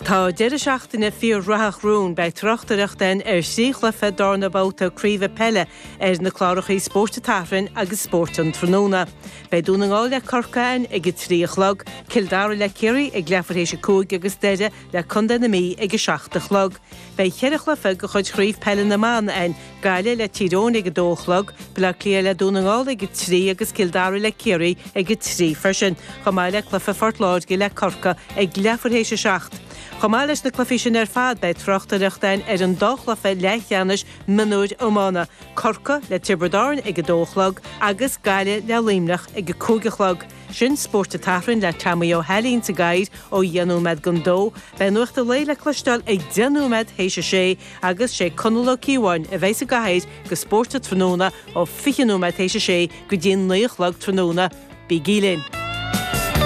Tá deireadh seachtaine fíor rathach rún bei trochtareachtain síchla darna báta críomh pelle na chlárachaí spórta tafrin agus spórt an tróna. Bei dúnaáil le corcain ag tríochlog, Kildare le Kerry ag lefaréis cúig agus deide le chunda na mí ag 7 Bei cheirichlafa go chuid chríomh pelle na man ein gaile le Tyrone ag dóchlog, bla clia le dúnaáil ag 3 agus Kildare le Kerry ag 3 fersin, chomáile clufa fortláid go le corca ag lefaréis 7. Chomáiles na clufisin fad bei trochtareachtain an dóchlafa leithjanis minúid ómána, corca le Tibredáin ag dóchlog agus gaile le límnach ag cúgachlog. Sin spórta tafrin le Tamío Helín sa gaid ó dhéanúmed gondó, bei nuachta léile clistal ag déanúmed héise sé agus sé conúla cíháin a bheits a gaid go spórta tróna ó 5úmed héise sé go dtíon nuochlog tróna bí gílinn.